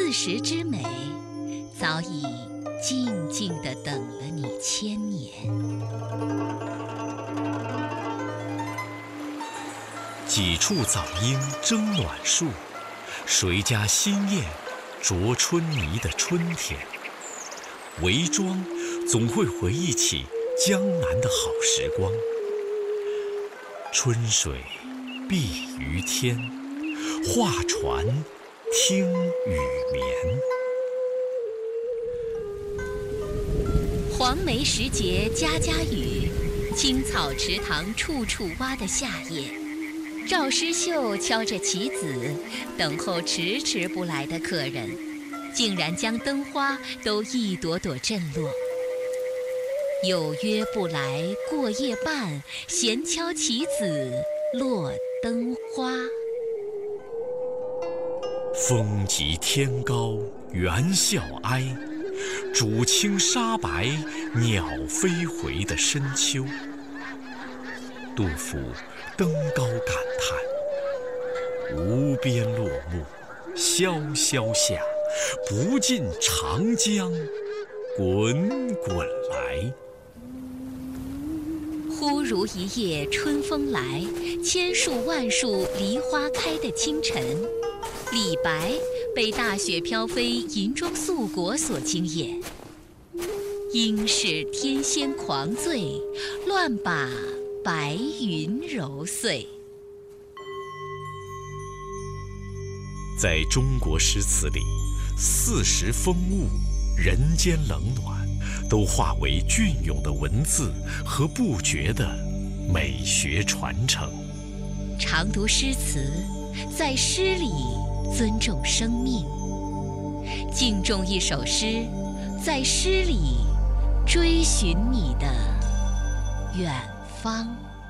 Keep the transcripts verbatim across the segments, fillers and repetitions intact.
四时之美，早已静静地等了你千年。 几处早莺争暖树，谁家新燕啄春泥的春天。围庄总会回忆起江南的好时光。春水碧于天，画船听雨眠。 黄梅时节家家雨，青草池塘处处蛙的夏夜。赵师秀敲着棋子，等候迟迟不来的客人，竟然将灯花都一朵朵震落。有约不来过夜半，闲敲棋子落灯花。 风急天高猿啸哀，渚清沙白鸟飞回的深秋。杜甫登高感叹：无边落木萧萧下，不尽长江滚滚来。 忽如一夜春风来，千树万树梨花开的清晨。李白被大雪飘飞银装素裹所惊艳，应是天仙狂醉，乱把白云揉碎。 在中国诗词里，四时风物、人间冷暖，都化为隽永的文字和不绝的美学传承。 常读诗词，在诗里尊重生命；敬重一首诗，在诗里追寻你的远方。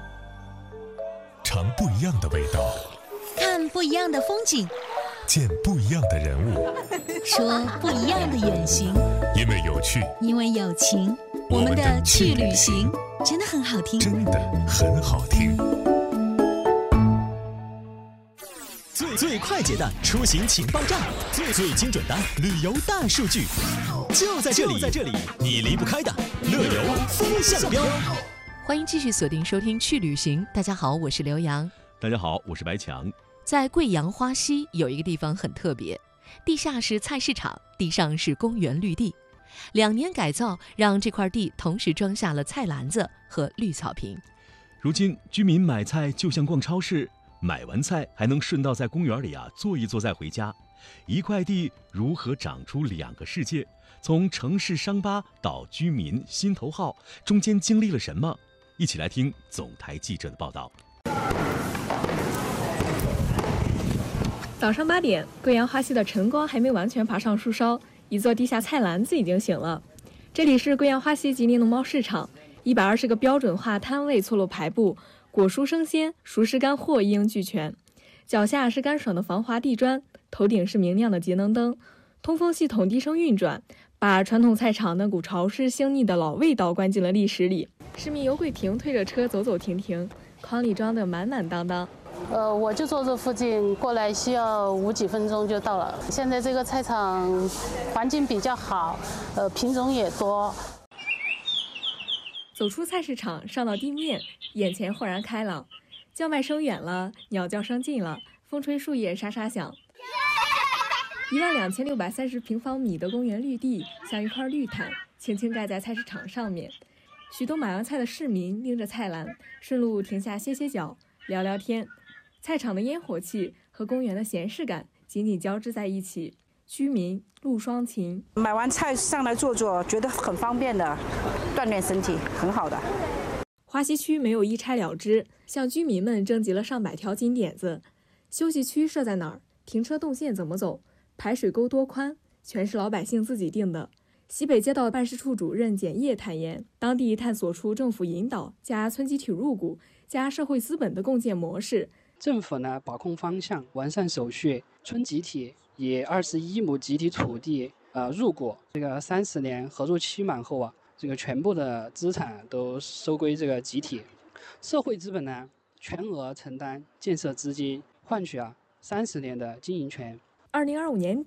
尝不一样的味道， 看不一样的风景， 见不一样的人物， 说不一样的远行。 因为有趣， 因为有情，我们的去旅行真的很好听， 真的很好听。 最最快捷的出行情报站，最最精准的旅游大数据，就在这里，就在这里，你离不开的乐游风向标。 欢迎继续锁定收听去旅行。大家好，我是刘洋。 大家好，我是白强。 在贵阳花溪有一个地方很特别，地下是菜市场，地上是公园绿地。两年改造让这块地同时装下了菜篮子和绿草坪。 如今居民买菜就像逛超市，买完菜还能顺道在公园里啊坐一坐再回家。一块地如何长出两个世界？从城市伤疤到居民心头好，中间经历了什么？一起来听总台记者的报道。 早上八点，贵阳花溪的晨光还没完全爬上树梢，一座地下菜篮子已经醒了。这里是贵阳花溪吉林农贸市场，一百二十个标准化摊位错落排布，果蔬生鲜、熟食干货一应俱全。脚下是干爽的防滑地砖，头顶是明亮的节能灯，通风系统低声运转，把传统菜场那股潮湿腥腻的老味道关进了历史里。市民尤桂婷推着车走走停停，筐里装得满满当当。 呃，我就坐这附近，过来需要五几分钟就到了。现在这个菜场环境比较好，呃，品种也多。 走出菜市场，上到地面，眼前豁然开朗，叫卖声远了，鸟叫声近了，风吹树叶沙沙响。一万两千六百三十平方米的公园绿地，像一块绿毯，轻轻盖在菜市场上面。许多买完菜的市民拎着菜篮，顺路停下歇歇脚，聊聊天。菜场的烟火气和公园的闲适感紧紧交织在一起，居民路双情。 买完菜上来坐坐，觉得很方便的，锻炼身体，很好的。 花溪区没有一拆了之，向居民们征集了上百条金点子。休息区设在哪儿？停车动线怎么走？排水沟多宽？全是老百姓自己定的。西北街道办事处主任简业坦言，当地探索出政府引导加村集体入股加社会资本的共建模式。 政府呢把控方向，完善手续，村集体以二十一亩集体土地呃入股，这个三十年合作期满后啊，这个全部的资产都收归这个集体，社会资本呢全额承担建设资金，换取啊三十年的经营权。 二零二五年底，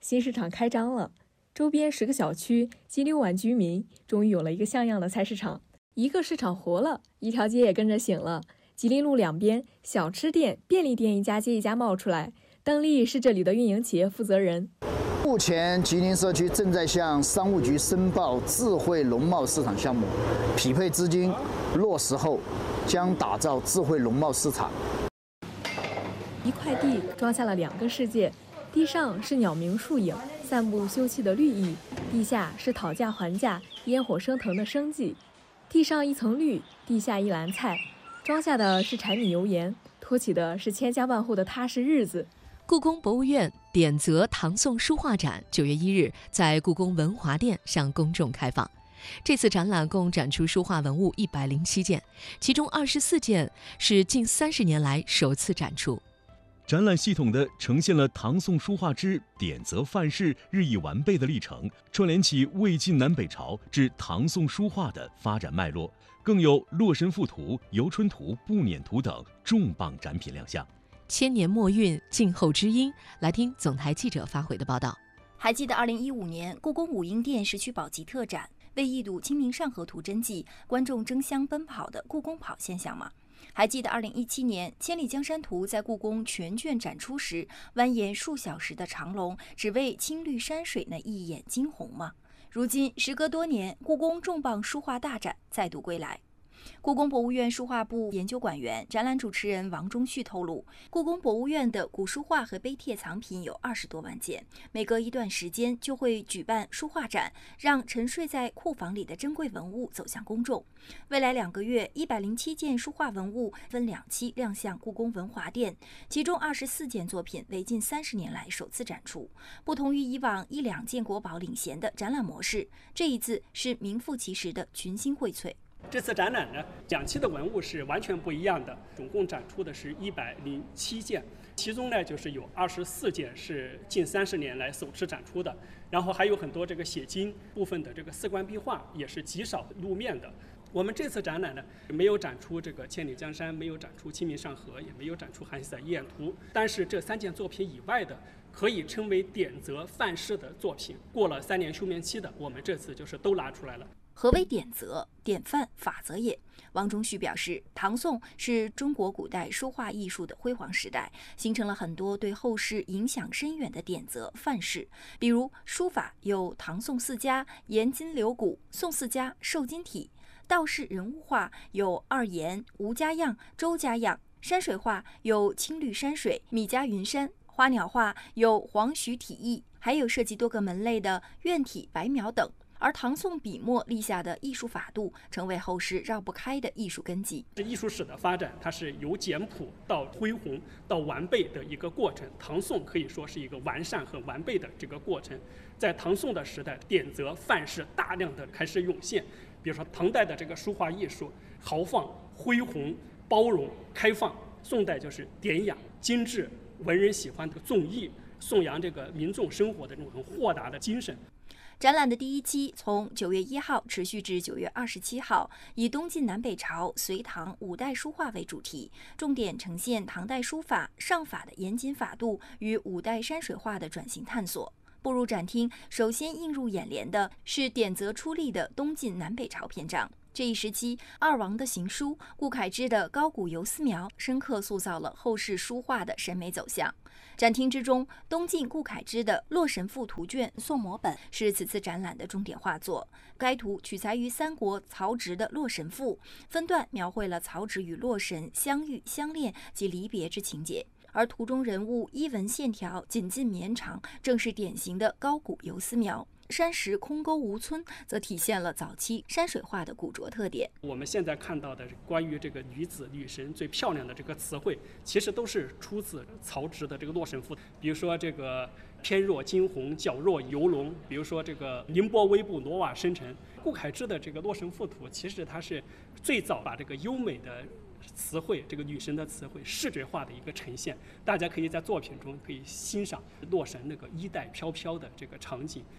新市场开张了，周边十个小区近六万居民终于有了一个像样的菜市场。一个市场活了，一条街也跟着醒了。吉林路两边，小吃店、便利店一家接一家冒出来。邓丽是这里的运营企业负责人。 目前吉林社区正在向商务局申报智慧农贸市场项目，匹配资金落实后，将打造智慧农贸市场。 一块地装下了两个世界，地上是鸟鸣树影、散步休憩的绿意，地下是讨价还价、烟火升腾的生计。地上一层绿，地下一篮菜，装下的是柴米油盐，托起的是千家万户的踏实日子。 故宫博物院典则唐宋书画展九月一日在故宫文华殿向公众开放。这次展览共展出书画文物一百零七件，其中二十四件是近三十年来首次展出。 展览系统地呈现了唐宋书画之典则范式日益完备的历程，串联起魏晋南北朝至唐宋书画的发展脉络，更有《洛神赋图》《游春图》《步辇图》等重磅展品亮相。 千年末韵，静候知音。来听总台记者发回的报道。 还记得二零一五年故宫武英殿石渠宝笈特展为一睹《清明上河图》真迹，观众争相奔跑的故宫跑现象吗？还记得二零一七年《千里江山图》在故宫全卷展出时，蜿蜒数小时的长龙只为青绿山水那一眼惊鸿吗？如今时隔多年，故宫重磅书画大展再度归来。故宫博物院书画部研究馆员、展览主持人王忠旭透露，故宫博物院的古书画和碑帖藏品有二十多万件，每隔一段时间就会举办书画展，让沉睡在库房里的珍贵文物走向公众。未来两个月，一百零七件书画文物分两期亮相故宫文华殿，其中二十四件作品为近三十年来首次展出。不同于以往一两件国宝领衔的展览模式，这一次是名副其实的群星荟萃。 这次展览呢，两期的文物是完全不一样的，总共展出的是一百零七件，其中呢就是有二十四件是近三十年来首次展出的，然后还有很多这个写经部分的这个四官壁画也是极少露面的。我们这次展览呢，没有展出这个千里江山，没有展出清明上河，也没有展出韩熙载夜宴图，但是这三件作品以外的可以称为典则范式的作品，过了三年休眠期的，我们这次就是都拿出来了。 何为典则、典范、法则也？王忠旭表示，唐宋是中国古代书画艺术的辉煌时代，形成了很多对后世影响深远的典则范式。比如书法有唐宋四家颜金鎏骨，宋四家瘦金体；道士人物画有二颜、吴家样、周家样；山水画有青绿山水、米家云山；花鸟画有黄徐体意，还有涉及多个门类的院体、白描等。而唐宋笔墨立下的艺术法度，成为后世绕不开的艺术根基。 这艺术史的发展，它是由简朴到恢宏到完备的一个过程。唐宋可以说是一个完善和完备的这个过程。在唐宋的时代，典则范式大量的开始涌现。比如说唐代的这个书画艺术，豪放、恢宏、包容、开放；宋代就是典雅、精致，文人喜欢的纵逸，颂扬这个民众生活的这种很豁达的精神。 展览的第一期从九月一号持续至九月二十七号，以东晋南北朝、隋唐、五代书画为主题，重点呈现唐代书法、上法的严谨法度与五代山水画的转型探索。步入展厅，首先映入眼帘的是典则出力的东晋南北朝篇章。这一时期，二王的行书、顾恺之的高古游丝描，深刻塑造了后世书画的审美走向。展厅之中，东晋顾恺之的《洛神赋图卷》宋摹本是此次展览的重点画作。该图取材于三国曹植的《洛神赋》，分段描绘了曹植与洛神相遇、相恋及离别之情节。而图中人物衣纹线条紧近绵长，正是典型的高古游丝描。山石空沟无皴，则体现了早期山水画的古拙特点。 我们现在看到的关于这个女子、女神最漂亮的这个词汇，其实都是出自曹植的这个《洛神赋》。比如说这个翩若惊鸿，皎若游龙；比如说这个凌波微步，挪瓦生尘。顾恺之的这个《洛神赋图》，其实它是最早把这个优美的词汇，这个女神的词汇视觉化的一个呈现。大家可以在作品中可以欣赏洛神那个衣带飘飘的这个场景。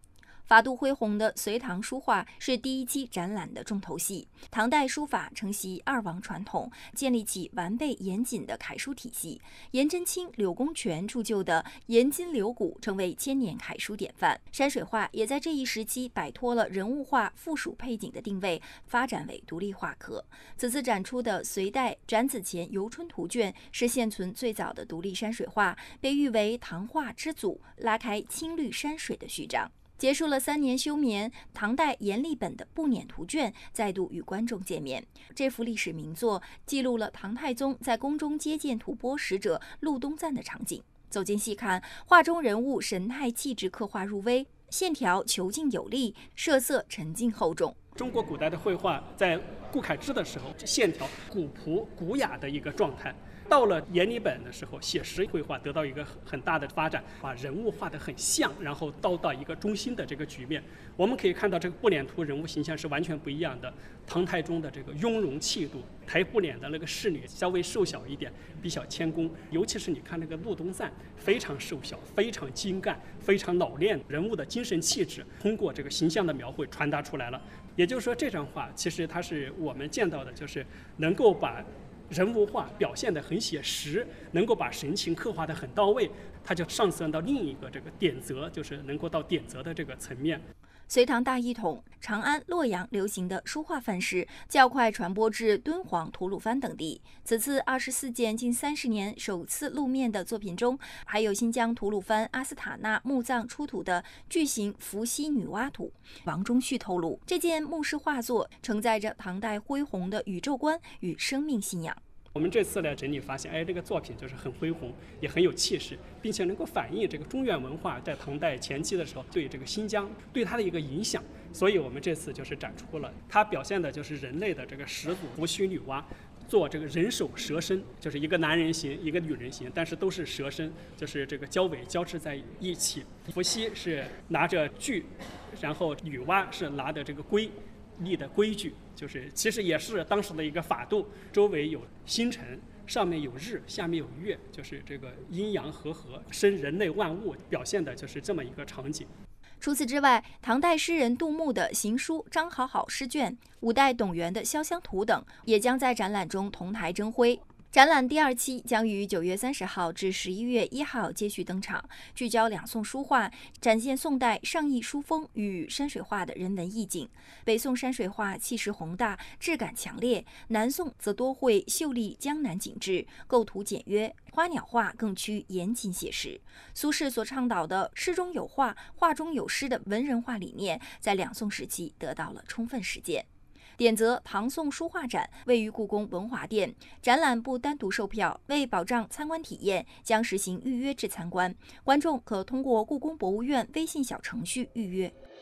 法度恢宏的隋唐书画是第一期展览的重头戏。唐代书法承袭二王传统，建立起完备严谨的楷书体系。颜真卿、柳公权铸就的颜金柳骨成为千年楷书典范。山水画也在这一时期摆脱了人物画附属配景的定位，发展为独立画科。此次展出的隋代展子虔游春图卷是现存最早的独立山水画，被誉为唐画之祖，拉开青绿山水的序章。结束了三年休眠，唐代阎立本的步辇图卷再度与观众见面。这幅历史名作记录了唐太宗在宫中接见吐蕃使者陆东赞的场景。走近细看，画中人物神态气质刻画入微，线条遒劲有力，设色沉静厚重。 中国古代的绘画在顾恺之的时候，线条古朴古雅的一个状态。到了阎立本的时候，写实绘画得到一个很大的发展，把人物画得很像，然后到到一个中心的这个局面。我们可以看到这个步辇图人物形象是完全不一样的。唐太宗的这个雍容气度，抬步辇的那个侍女稍微瘦小一点，比较谦恭。尤其是你看那个陆东赞，非常瘦小，非常精干，非常老练，人物的精神气质通过这个形象的描绘传达出来了。也就是说，这张画其实它是我们见到的，就是能够把人物画表现得很写实，能够把神情刻画得很到位，它就上升到另一个这个点则，就是能够到点则的这个层面。 隋唐大一统，长安、洛阳流行的书画范式较快传播至敦煌、吐鲁番等地。此次二十四件近三十年首次露面的作品中，还有新疆吐鲁番阿斯塔纳墓葬出土的巨型伏羲女娲图。王中旭透露，这件墓室画作承载着唐代恢宏的宇宙观与生命信仰。 我们这次来整理发现，哎，这个作品就是很恢宏，也很有气势，并且能够反映这个中原文化在唐代前期的时候对这个新疆对它的一个影响。所以我们这次就是展出了它表现的就是人类的这个始祖伏羲女娲做这个人首蛇身，就是一个男人形一个女人形，但是都是蛇身，就是这个交尾交织在一起。伏羲是拿着锯，然后女娲是拿着这个圭立的规矩，就是其实也是当时的一个法度，周围有星辰，上面有日，下面有月，就是这个阴阳和合，生人类万物，表现的就是这么一个场景。 除此之外，唐代诗人杜牧的行书张好好诗卷，五代董源的潇湘图等，也将在展览中同台争辉。展览第二期将于九月三十号至十一月一号接续登场，聚焦两宋书画，展现宋代上意书风与山水画的人文意境。北宋山水画气势宏大，质感强烈；南宋则多绘秀丽江南景致，构图简约，花鸟画更趋严谨写实。苏轼所倡导的诗中有画、画中有诗的文人画理念，在两宋时期得到了充分实践。点则唐宋书画展位于故宫文华殿，展览不单独售票，为保障参观体验，将实行预约制参观，观众可通过故宫博物院微信小程序预约。